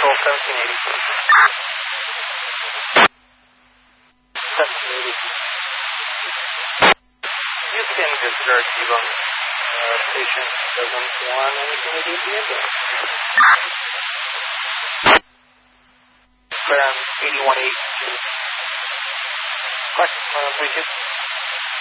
Control 1780. 1780. You can discharge debunk. Patient doesn't want anything to do with the engine. Clear on 8182. Question, please.